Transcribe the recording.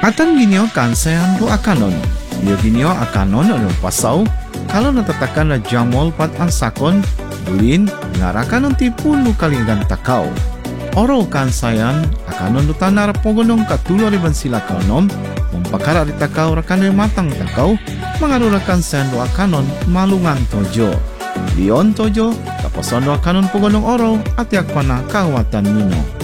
Atan ginyo kansayan do akanon. Yo ginyo akanon ano pasaw. Kalau natatakan na jamol pat ang sakon, bulin ngarakan ng tipun kaligan takaw. Oro kansayan akanon do tanar pogonong katulo riban sila kanom. Mampakara di takaw rakan matang takaw. Mangarura kansayan do akanon malungan tojo. Dion tojo, taposon do akanon pogonong oro at yak pana kawatan nino.